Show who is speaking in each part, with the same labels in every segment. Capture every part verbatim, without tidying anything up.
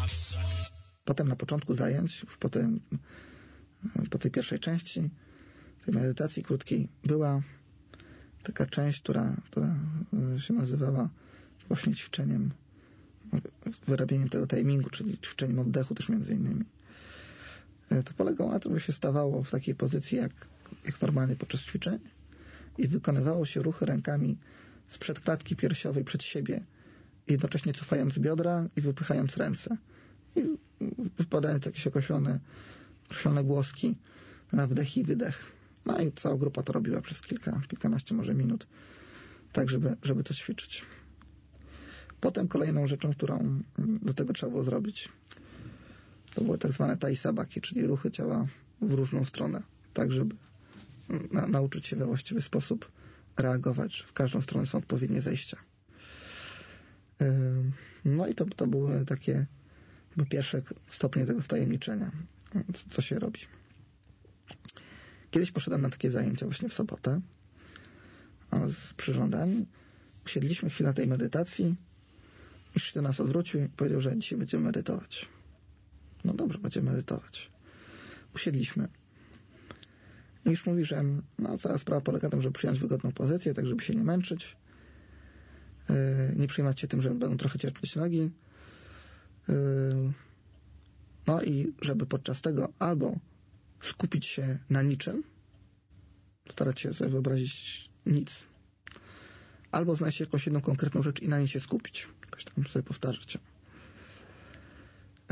Speaker 1: Potem na początku zajęć, już po, tym, po tej pierwszej części tej medytacji krótkiej, była taka część, która, która się nazywała właśnie ćwiczeniem, wyrabieniem tego timingu, czyli ćwiczeniem oddechu też między innymi. To polegało na tym, że się stawało w takiej pozycji jak, jak normalnie podczas ćwiczeń i wykonywało się ruchy rękami z przedklatki piersiowej przed siebie, jednocześnie cofając biodra i wypychając ręce. I wypadając jakieś określone, określone głoski na wdech i wydech. No i cała grupa to robiła przez kilka, kilkanaście może minut, tak żeby, żeby to ćwiczyć. Potem kolejną rzeczą, którą do tego trzeba było zrobić, to były tak zwane tai sabaki, czyli ruchy ciała w różną stronę, tak żeby na, nauczyć się we właściwy sposób reagować, że w każdą stronę są odpowiednie zejścia. No i to, to były takie pierwsze stopnie tego wtajemniczenia, co, co się robi. Kiedyś poszedłem na takie zajęcia właśnie w sobotę z przyrządami. Usiedliśmy chwilę na tej medytacji. Mistrz się do nas odwrócił i powiedział, że dzisiaj będziemy medytować. No dobrze, będziemy medytować. Usiedliśmy. Mistrz mówi, że no, cała sprawa polega na tym, żeby przyjąć wygodną pozycję, tak żeby się nie męczyć. Yy, nie przejmować się tym, że będą trochę cierpieć nogi. Yy, no i żeby podczas tego albo skupić się na niczym, starać się sobie wyobrazić nic, albo znaleźć jakąś jedną konkretną rzecz i na niej się skupić. Jakoś tam sobie powtarzać. Yy,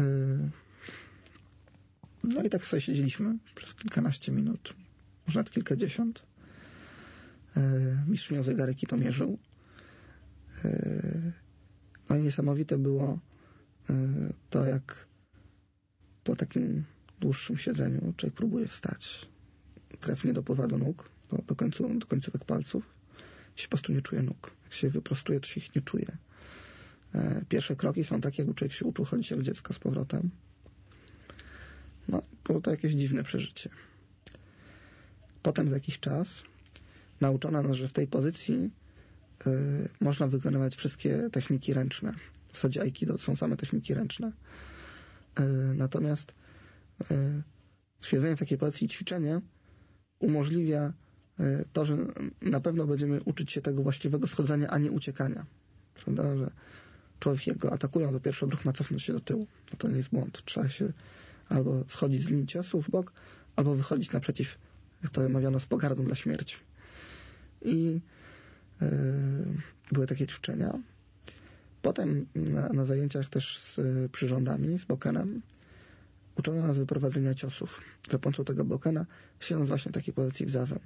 Speaker 1: no i tak sobie siedzieliśmy przez kilkanaście minut, może nawet kilkadziesiąt. Yy, mistrz miał zegarek i to mierzył. Yy, no i niesamowite było yy, to, jak po takim dłuższym siedzeniu człowiek próbuje wstać. Krew nie dopływa do nóg, do, do, końcu, do końcówek palców. Się po prostu nie czuje nóg. Jak się wyprostuje, to się ich nie czuje. E, pierwsze kroki są takie, jakby człowiek się uczył chodzić jak dziecko z powrotem. No, było to jakieś dziwne przeżycie. Potem za jakiś czas nauczono nas, że w tej pozycji e, można wykonywać wszystkie techniki ręczne. W zasadzie aikido to są same techniki ręczne. E, natomiast e, siedzenie w takiej pozycji i ćwiczenie umożliwia to, że na pewno będziemy uczyć się tego właściwego schodzenia, a nie uciekania. Prawda? Że człowiek, jak go atakują, to pierwszy odruch ma cofnąć się do tyłu. No to nie jest błąd. Trzeba się albo schodzić z linii ciosu w bok, albo wychodzić naprzeciw, jak to mawiano, z pogardą dla śmierci. I yy, były takie ćwiczenia. Potem na, na zajęciach też z y, przyrządami, z bokenem, uczono nas wyprowadzenia ciosów. Za pomocą tego bokena siedząc właśnie w takiej pozycji w zazen.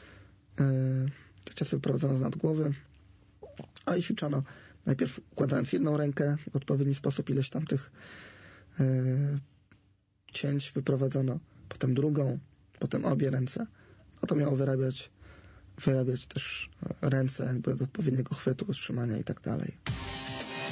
Speaker 1: Te ciosy wyprowadzono z nad głowy, a i ćwiczono najpierw układając jedną rękę w odpowiedni sposób, ileś tam tych yy, cięć wyprowadzono, potem drugą, potem obie ręce. No to miało wyrabiać, wyrabiać też ręce jakby do odpowiedniego chwytu, trzymania i tak dalej.